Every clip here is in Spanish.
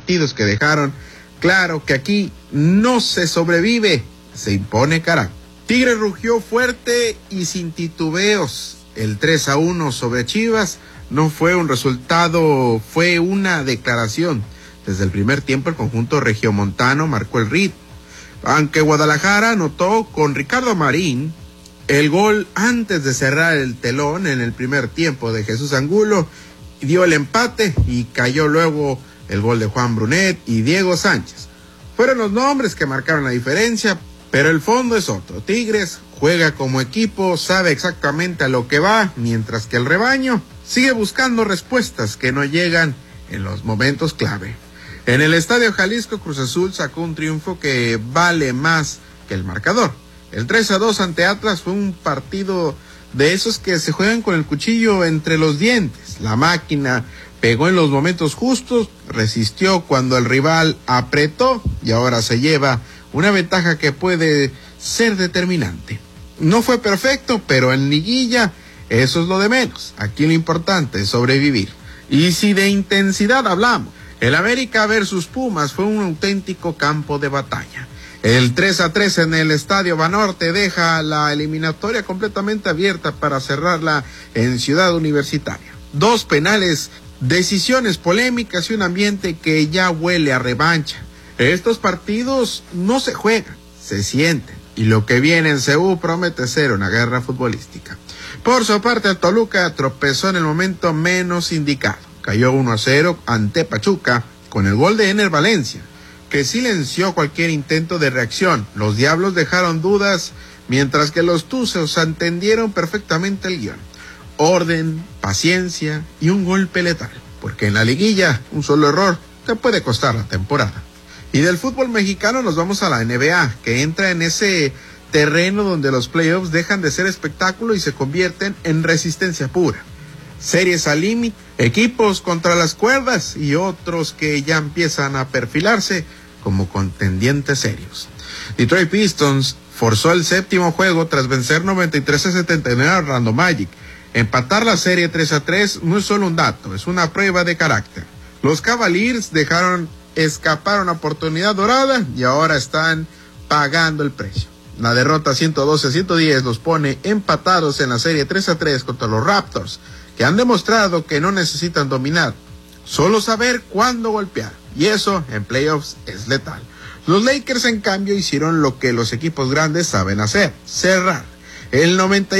partidos que dejaron claro que aquí no se sobrevive, se impone carácter. Tigres rugió fuerte y sin titubeos. El 3-1 sobre Chivas no fue un resultado, fue una declaración. Desde el primer tiempo el conjunto regiomontano marcó el ritmo. Aunque Guadalajara anotó con Ricardo Marín el gol antes de cerrar el telón en el primer tiempo de Jesús Angulo, dio el empate y cayó luego el gol de Juan Brunet y Diego Sánchez. Fueron los nombres que marcaron la diferencia, pero el fondo es otro. Tigres juega como equipo, sabe exactamente a lo que va, mientras que el rebaño sigue buscando respuestas que no llegan en los momentos clave. En el Estadio Jalisco, Cruz Azul sacó un triunfo que vale más que el marcador. El 3-2 ante Atlas fue un partido de esos que se juegan con el cuchillo entre los dientes. La máquina pegó en los momentos justos, resistió cuando el rival apretó y ahora se lleva una ventaja que puede ser determinante. No fue perfecto, pero en liguilla eso es lo de menos. Aquí lo importante es sobrevivir. Y si de intensidad hablamos, el América versus Pumas fue un auténtico campo de batalla. El 3-3 en el Estadio Banorte deja la eliminatoria completamente abierta para cerrarla en Ciudad Universitaria. 2 penales, decisiones polémicas y un ambiente que ya huele a revancha. Estos partidos no se juegan, se sienten. Y lo que viene en CU promete ser una guerra futbolística. Por su parte, el Toluca tropezó en el momento menos indicado. Cayó 1-0 ante Pachuca con el gol de Ener Valencia, que silenció cualquier intento de reacción. Los Diablos dejaron dudas, mientras que los Tuzos entendieron perfectamente el guión. Orden, paciencia y un golpe letal, porque en la liguilla un solo error te puede costar la temporada. Y del fútbol mexicano nos vamos a la NBA, que entra en ese terreno donde los playoffs dejan de ser espectáculo y se convierten en resistencia pura. Series al límite, equipos contra las cuerdas y otros que ya empiezan a perfilarse como contendientes serios. Detroit Pistons forzó el 7º juego tras vencer 93-79 a Orlando Magic. Empatar la serie 3-3 no es solo un dato, es una prueba de carácter. Los Cavaliers dejaron escapar una oportunidad dorada y ahora están pagando el precio. La derrota 112-110 los pone empatados en la serie 3-3 contra los Raptors, que han demostrado que no necesitan dominar, solo saber cuándo golpear, y eso en playoffs es letal. Los Lakers, en cambio, hicieron lo que los equipos grandes saben hacer, cerrar. El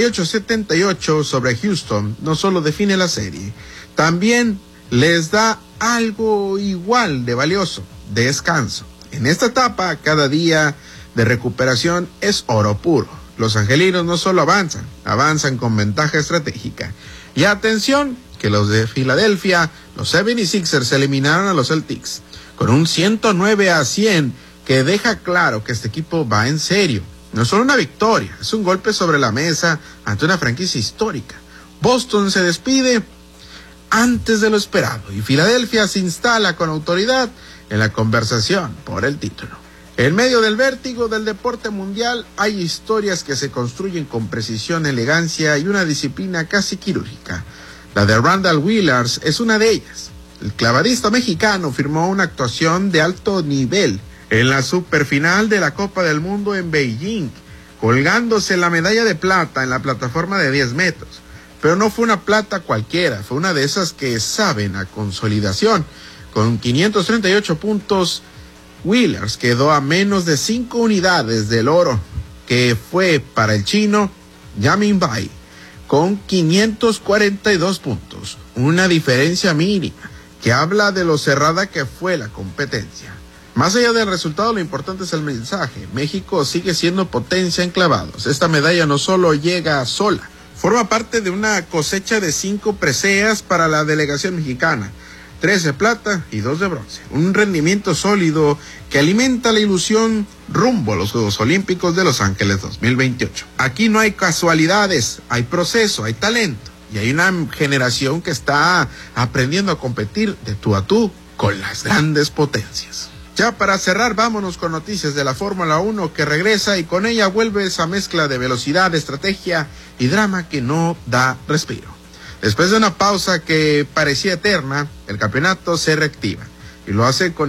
98-78 sobre Houston no solo define la serie, también les da algo igual de valioso, descanso. En esta etapa, cada día de recuperación es oro puro. Los angelinos no solo avanzan con ventaja estratégica. Y atención, que los de Filadelfia, los 76ers, eliminaron a los Celtics con un 109-100 que deja claro que este equipo va en serio. No es solo una victoria, es un golpe sobre la mesa ante una franquicia histórica. Boston se despide antes de lo esperado y Filadelfia se instala con autoridad en la conversación por el título. En medio del vértigo del deporte mundial hay historias que se construyen con precisión, elegancia y una disciplina casi quirúrgica. La de Randall Wheelers es una de ellas. El clavadista mexicano firmó una actuación de alto nivel en la superfinal de la Copa del Mundo en Beijing, colgándose la medalla de plata en la plataforma de 10 metros. Pero no fue una plata cualquiera, fue una de esas que saben a consolidación. Con 538 puntos, Wheelers quedó a menos de 5 unidades del oro, que fue para el chino Yamin Bai, con 542 puntos, una diferencia mínima, que habla de lo cerrada que fue la competencia. Más allá del resultado, lo importante es el mensaje. México sigue siendo potencia en clavados. Esta medalla no solo llega sola, forma parte de una cosecha de 5 preseas para la delegación mexicana, 3 de plata y 2 de bronce. Un rendimiento sólido que alimenta la ilusión rumbo a los Juegos Olímpicos de Los Ángeles 2028. Aquí no hay casualidades, hay proceso, hay talento y hay una generación que está aprendiendo a competir de tú a tú con las grandes potencias. Ya para cerrar, vámonos con noticias de la Fórmula 1 que regresa y con ella vuelve esa mezcla de velocidad, estrategia y drama que no da respiro. Después de una pausa que parecía eterna, el campeonato se reactiva y lo hace con